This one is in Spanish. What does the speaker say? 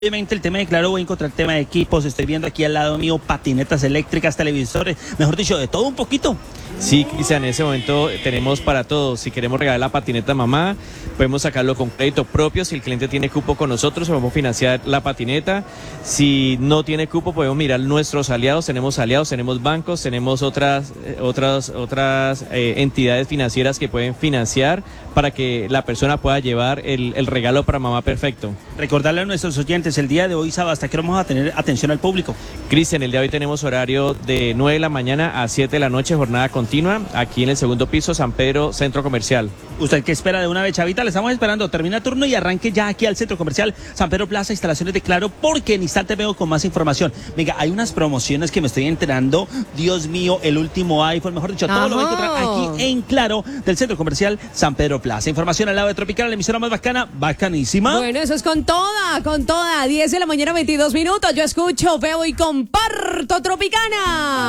Obviamente el tema de Claro, voy a encontrar el tema de equipos, estoy viendo aquí al lado mío patinetas eléctricas, televisores, mejor dicho, de todo un poquito. Sí, Cristian, en ese momento tenemos para todos. Si queremos regalar la patineta a mamá, podemos sacarlo con crédito propio. Si el cliente tiene cupo con nosotros, podemos financiar la patineta. Si no tiene cupo, podemos mirar nuestros aliados. Tenemos bancos, tenemos otras entidades financieras que pueden financiar para que la persona pueda llevar el regalo para mamá perfecto. Recordarle a nuestros oyentes, el día de hoy, sábado, ¿hasta qué hora vamos a tener atención al público? Cristian, el día de hoy tenemos horario de 9 de la mañana a 7 de la noche, jornada continua, aquí en el segundo piso, San Pedro, Centro Comercial. ¿Usted qué espera de una vez, Chavita? Le estamos esperando, termina turno y arranque ya aquí al Centro Comercial San Pedro Plaza, instalaciones de Claro, porque en instante veo con más información. Venga, hay unas promociones que me estoy enterando, Dios mío, el último iPhone, mejor dicho, todo lo voy a encontrar aquí en Claro, del Centro Comercial San Pedro Plaza. Información al lado de Tropical, la emisora más bacana, bacanísima. Bueno, eso es con toda, 10 de la mañana, 22 minutos. Yo escucho, veo y comparto Tropicana.